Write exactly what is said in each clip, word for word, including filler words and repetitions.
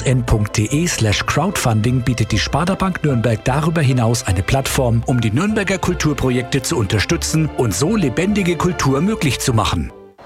sn.de slash crowdfunding bietet die Sparda Bank Nürnberg darüber hinaus eine Plattform, um die Nürnberger Kulturprojekte zu unterstützen und so lebendige Kultur möglich zu machen.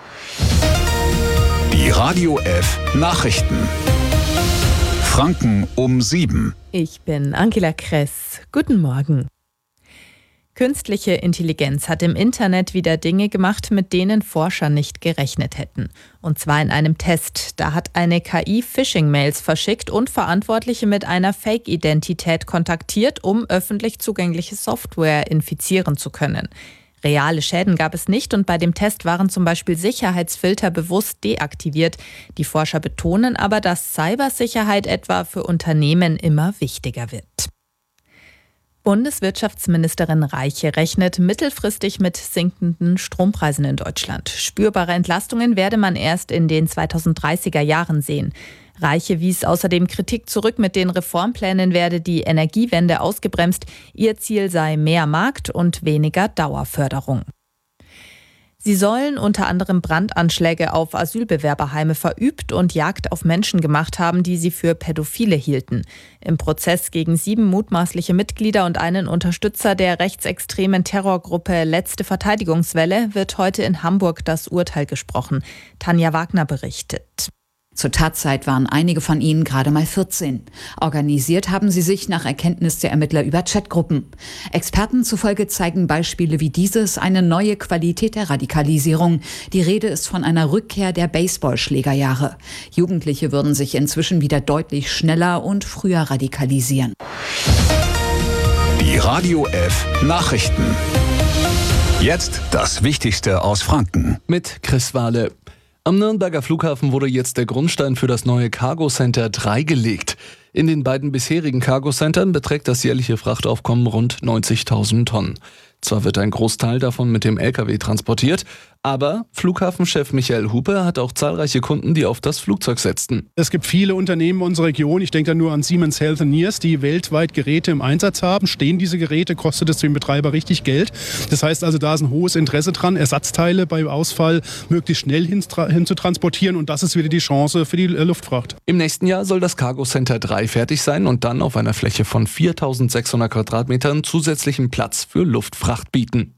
Die Radio F Nachrichten. Franken um sieben. Ich bin Angela Kress. Guten Morgen. Künstliche Intelligenz hat im Internet wieder Dinge gemacht, mit denen Forscher nicht gerechnet hätten. Und zwar in einem Test. Da hat eine K I Phishing-Mails verschickt und Verantwortliche mit einer Fake-Identität kontaktiert, um öffentlich zugängliche Software infizieren zu können. Reale Schäden gab es nicht und bei dem Test waren zum Beispiel Sicherheitsfilter bewusst deaktiviert. Die Forscher betonen aber, dass Cybersicherheit etwa für Unternehmen immer wichtiger wird. Bundeswirtschaftsministerin Reiche rechnet mittelfristig mit sinkenden Strompreisen in Deutschland. Spürbare Entlastungen werde man erst in den zweitausenddreißiger Jahren sehen. Reiche wies außerdem Kritik zurück, mit den Reformplänen werde die Energiewende ausgebremst. Ihr Ziel sei mehr Markt und weniger Dauerförderung. Sie sollen unter anderem Brandanschläge auf Asylbewerberheime verübt und Jagd auf Menschen gemacht haben, die sie für Pädophile hielten. Im Prozess gegen sieben mutmaßliche Mitglieder und einen Unterstützer der rechtsextremen Terrorgruppe Letzte Verteidigungswelle wird heute in Hamburg das Urteil gesprochen. Tanja Wagner berichtet. Zur Tatzeit waren einige von ihnen gerade mal vierzehn. Organisiert haben sie sich nach Erkenntnis der Ermittler über Chatgruppen. Experten zufolge zeigen Beispiele wie dieses eine neue Qualität der Radikalisierung. Die Rede ist von einer Rückkehr der Baseballschlägerjahre. Jugendliche würden sich inzwischen wieder deutlich schneller und früher radikalisieren. Die Radio F Nachrichten. Jetzt das Wichtigste aus Franken. Mit Chris Wahle. Am Nürnberger Flughafen wurde jetzt der Grundstein für das neue Cargo Center drei gelegt. In den beiden bisherigen Cargo Centern beträgt das jährliche Frachtaufkommen rund neunzigtausend Tonnen. Zwar wird ein Großteil davon mit dem L K W transportiert, aber Flughafenchef Michael Hupe hat auch zahlreiche Kunden, die auf das Flugzeug setzten. Es gibt viele Unternehmen in unserer Region, ich denke da nur an Siemens Healthineers, die weltweit Geräte im Einsatz haben. Stehen diese Geräte, kostet es den Betreiber richtig Geld. Das heißt also, da ist ein hohes Interesse dran, Ersatzteile bei Ausfall möglichst schnell hin, hin zu transportieren und das ist wieder die Chance für die Luftfracht. Im nächsten Jahr soll das Cargo Center drei fertig sein und dann auf einer Fläche von viertausendsechshundert Quadratmetern zusätzlichen Platz für Luftfracht bieten.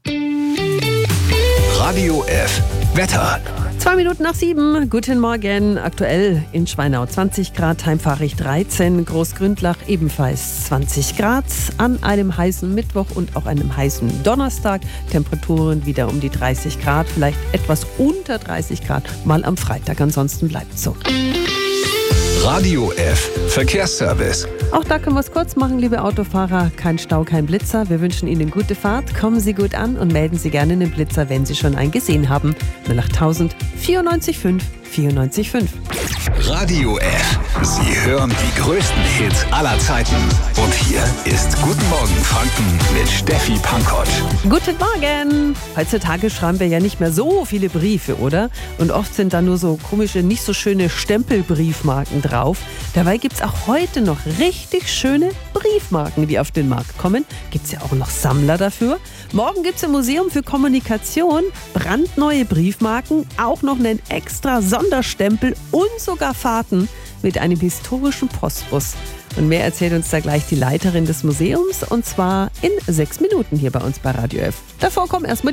Radio F Wetter. Zwei Minuten nach sieben. Guten Morgen. Aktuell in Schweinau zwanzig Grad, Heimfahrig dreizehn, Großgründlach ebenfalls zwanzig Grad. An einem heißen Mittwoch und auch einem heißen Donnerstag. Temperaturen wieder um die dreißig Grad, vielleicht etwas unter dreißig Grad, mal am Freitag. Ansonsten bleibt es so. Radio F Verkehrsservice. Auch da können wir es kurz machen, liebe Autofahrer. Kein Stau, kein Blitzer. Wir wünschen Ihnen gute Fahrt. Kommen Sie gut an und melden Sie gerne einen Blitzer, wenn Sie schon einen gesehen haben. null acht tausend vierundneunzig fünf vierundneunzig fünf. Radio F. Sie hören die größten Hits aller Zeiten. Und hier ist Guten Morgen Franken mit Steffi Pankott. Guten Morgen! Heutzutage schreiben wir ja nicht mehr so viele Briefe, oder? Und oft sind da nur so komische, nicht so schöne Stempelbriefmarken drauf. Dabei gibt es auch heute noch richtig schöne Briefmarken, die auf den Markt kommen. Gibt es ja auch noch Sammler dafür. Morgen gibt es im Museum für Kommunikation brandneue Briefmarken, auch noch einen extra Sonderstempel und sogar Fahrten mit einem historischen Postbus. Und mehr erzählt uns da gleich die Leiterin des Museums und zwar in sechs Minuten hier bei uns bei Radio F. Davor kommen erstmal